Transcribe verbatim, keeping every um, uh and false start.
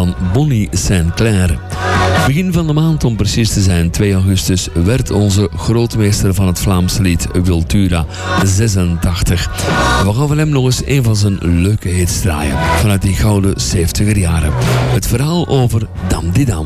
van Bonnie Saint Clair. Begin van de maand, om precies te zijn, twee augustus, werd onze grootmeester van het Vlaamse lied Wiltura zesentachtig. We gaan van hem nog eens een van zijn leuke hits draaien, vanuit die gouden zeventiger jaren. Het verhaal over Dam die Dam.